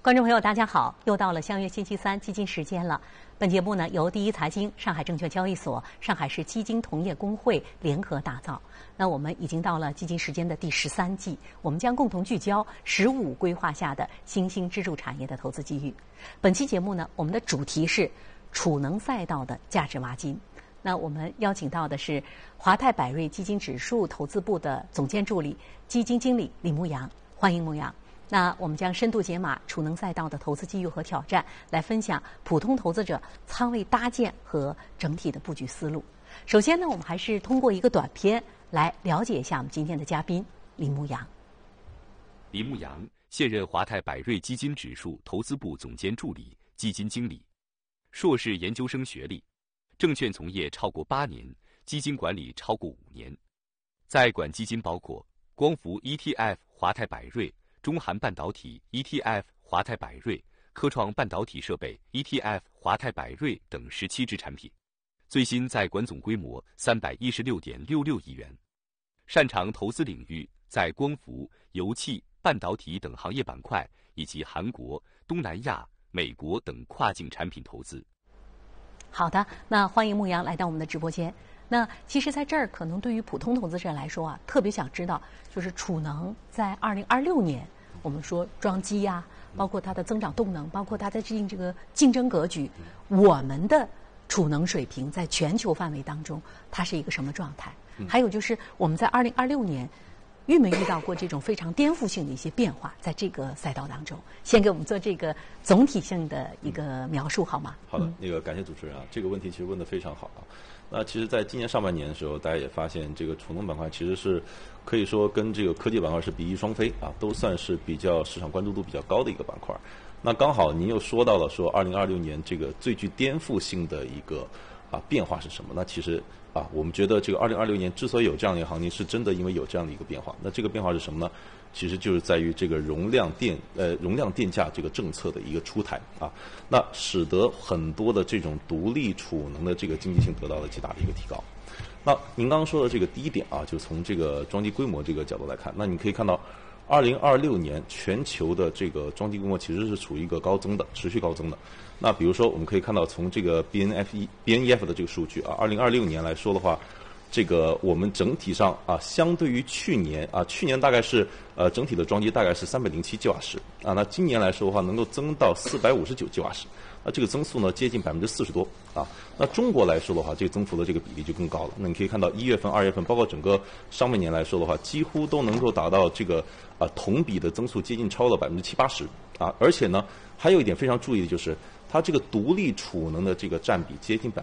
观众朋友，大家好！又到了相约星期三基金时间了。本节目呢由第一财经、上海证券交易所、上海市基金同业工会联合打造。那我们已经到了基金时间的第13季，我们将共同聚焦“15”规划下的新兴支柱产业的投资机遇。本期节目呢，我们的主题是储能赛道的价值挖金。那我们邀请到的是华泰柏瑞基金指数投资部的总监助理、基金经理李牧阳，欢迎牧阳。那我们将深度解码储能赛道的投资机遇和挑战，来分享普通投资者仓位搭建和整体的布局思路。首先呢，我们还是通过一个短片来了解一下我们今天的嘉宾李牧阳。 李牧阳现任华泰柏瑞基金指数投资部总监助理、基金经理，硕士研究生学历，证券从业超过8年，基金管理超过5年。在管基金包括光伏 ETF 华泰柏瑞、中韩半导体 ETF 华泰柏瑞、科创半导体设备 ETF 华泰柏瑞等17只产品，最新在管总规模316.66亿元。擅长投资领域在光伏、油气、半导体等行业板块，以及韩国、东南亚、美国等跨境产品投资。 好的，那欢迎牧阳来到我们的直播间。那其实在这儿，可能对于普通投资者来说啊，特别想知道，就是储能在2026年，我们说装机呀，包括它的增长动能，包括它的这个竞争格局，我们的储能水平在全球范围当中，它是一个什么状态？还有就是我们在2026年遇没遇到过这种非常颠覆性的一些变化，在这个赛道当中，先给我们做这个总体性的一个描述好吗？ 好的，感谢主持人啊，这个问题其实问得非常好啊。那其实在今年上半年的时候，大家也发现这个储能板块其实是可以说跟这个科技板块是比翼双飞啊，都算是比较市场关注度比较高的一个板块。那刚好您又说到了说2026年这个最具颠覆性的一个变化是什么？那其实我们觉得这个2026年之所以有这样的一个行情，是真的因为有这样的一个变化。那这个变化是什么呢？其实就是在于这个容量电价这个政策的一个出台啊，那使得很多的这种独立储能的这个经济性得到了极大的一个提高。那您刚刚说的这个第一点啊，就从这个装机规模这个角度来看，那你可以看到2026年全球的这个装机规模其实是处于一个持续高增的。那比如说我们可以看到从这个 BNEF 的这个数据啊，2026年来说的话，这个我们整体上相对于去年大概是整体的装机大概是307吉瓦时啊，那今年来说的话能够增到459吉瓦时，那这个增速呢接近40%多啊。那中国来说的话，这个增幅的这个比例就更高了。那你可以看到1月份、2月份，包括整个上半年来说的话，几乎都能够达到这个同比的增速接近超了70%-80%啊。而且呢，还有一点非常注意的就是，它这个独立储能的这个占比接近